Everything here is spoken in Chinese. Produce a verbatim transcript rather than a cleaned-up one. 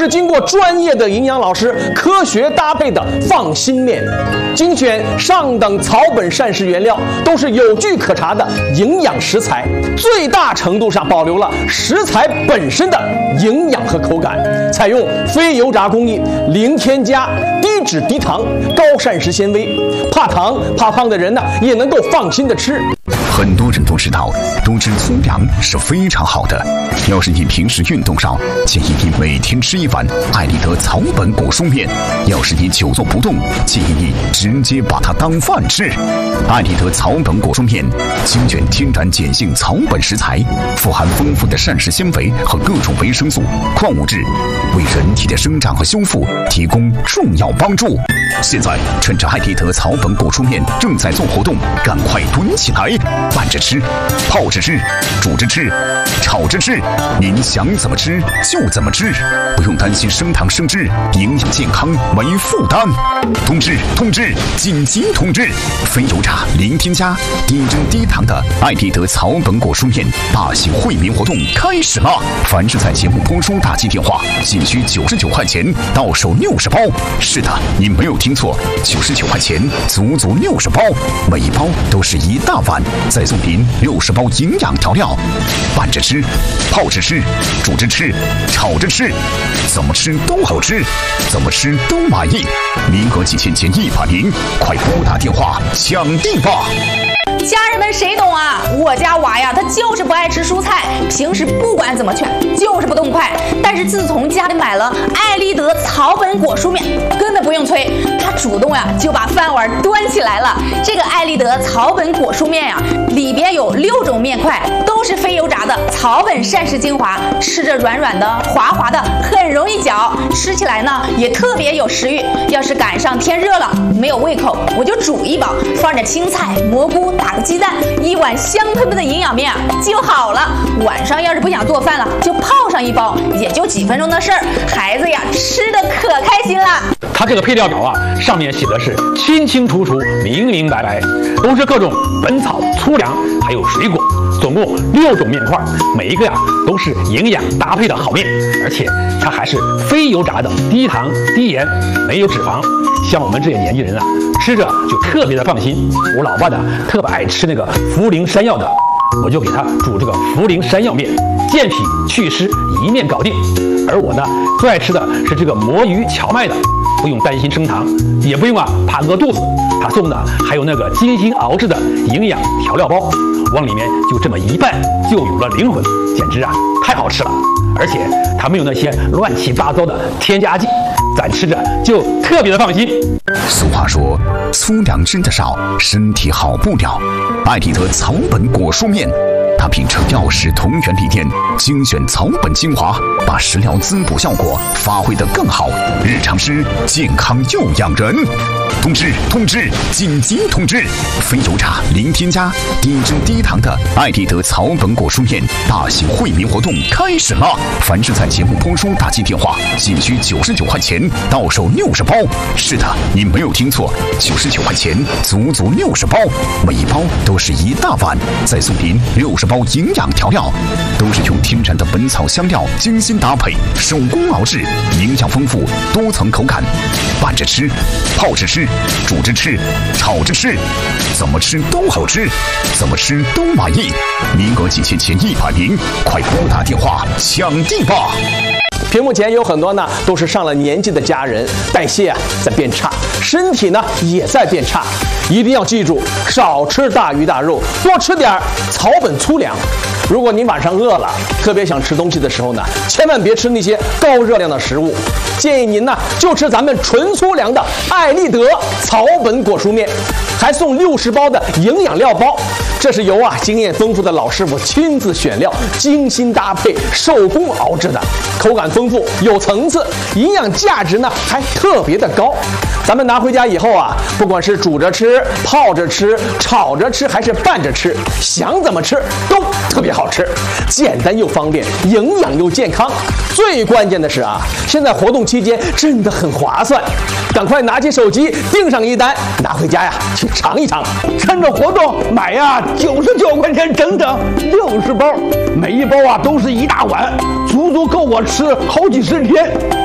是经过专业的营养老师科学搭配的放心面，精选上等草本膳食原料，都是有据可查的营养食材，最大程度上保留了食材本身的营养和口感，采用非油炸工艺，零添加、低脂低糖、高膳食纤维，怕糖怕胖的人呢也能够放心的吃。 很多人都知道，多吃粗粮是非常好的。要是你平时运动少，建议你每天吃一碗艾利德草本果蔬面；要是你久坐不动，建议你直接把它当饭吃。艾利德草本果蔬面精选天然碱性草本食材，富含丰富的膳食纤维和各种维生素、矿物质，为人体的生长和修复提供重要帮助。现在趁着艾利德草本果蔬面正在做活动，赶快囤起来！拌着吃，泡着吃，煮着吃，炒着吃，您想怎么吃就怎么吃，不用担心升糖升脂，营养健康没负担。通知通知，紧急通知！非油炸、零添加、低脂低糖的艾利德草本果蔬面大型惠民活动开始了！凡是在节目播出打进电话，仅需九十九块钱，到手六十包。是的，你没有听错，九十九块钱，足足六十包，每一包都是一大碗。再送您六十包营养调料，拌着吃，泡着吃，煮着吃，炒着吃，怎么吃都好吃，怎么吃都满意。名额仅限前一百名，快拨打电话抢定吧！ 家人们谁懂啊？我家娃呀，他就是不爱吃蔬菜，平时不管怎么劝，就是不动筷。但是自从家里买了艾利德草本果蔬面，根本不用催，他主动呀就把饭碗端起来了。这个艾利德草本果蔬面呀，里边有六种面块，都是非油炸的草本膳食精华，吃着软软的、滑滑的，很容易嚼，吃起来呢也特别有食欲。要是赶上天热了，没有胃口，我就煮一包，放着青菜、蘑菇，打个鸡蛋，一碗香喷喷的营养面啊就好了。晚上要是不想做饭了，就泡上一包，也就几分钟的事儿，孩子呀吃的可开心了。 它这个配料表啊，上面写的是清清楚楚、明明白白，都是各种本草、粗粮还有水果，总共六种面块，每一个呀都是营养搭配的好面，而且它还是非油炸的，低糖低盐，没有脂肪。像我们这些年纪人啊，吃着就特别的放心。我老爸的特别爱吃那个茯苓山药的，我就给他煮这个茯苓山药面，健脾祛湿，一面搞定。而我呢，最爱吃的是这个魔芋荞麦的，不用担心升糖，也不用啊怕饿肚子。他送的还有那个精心熬制的营养调料包，往里面就这么一拌，就有了灵魂，简直啊太好吃了。而且它没有那些乱七八糟的添加剂，咱吃着就特别的放心。 俗话说，粗粮吃得少，身体好不了。艾利德草本果蔬面，它秉承药食同源理念，精选草本精华，把食疗滋补效果发挥得更好，日常吃健康又养人。通知通知，紧急通知！非油炸、零添加、低脂低糖的艾利德草本果蔬面大型惠民活动开始了！凡是在节目播出打进电话，仅需九十九块钱，到手六十包。是的，你没有听错，九十九块钱，足足六十包，每一包都是一大碗。再送您六十包营养调料，都是用天然的本草香料精心搭配，手工熬制，营养丰富，多层口感，拌着吃，泡着吃，煮着吃，炒着吃，怎么吃都好吃，怎么吃都满意。名额仅限前一百名，快拨打电话抢定吧！ 屏幕前有很多呢，都是上了年纪的家人，代谢啊在变差，身体呢也在变差，一定要记住，少吃大鱼大肉，多吃点草本粗粮。如果您晚上饿了，特别想吃东西的时候呢，千万别吃那些高热量的食物，建议您呢就吃咱们纯粗粮的艾利德草本果蔬面，还送六十包的营养料包。这是由啊经验丰富的老师傅亲自选料，精心搭配，手工熬制的，口感丰富，有层次，营养价值呢还特别的高。咱们拿回家以后啊，不管是煮着吃、泡着吃、炒着吃，还是拌着吃，想怎么吃都特别好吃，简单又方便，营养又健康。最关键的是啊，现在活动期间真的很划算，赶快拿起手机订上一单，拿回家呀去尝一尝。 趁着活动买呀，九十九块钱整整六十包，每一包啊都是一大碗，足足够我吃好几十天。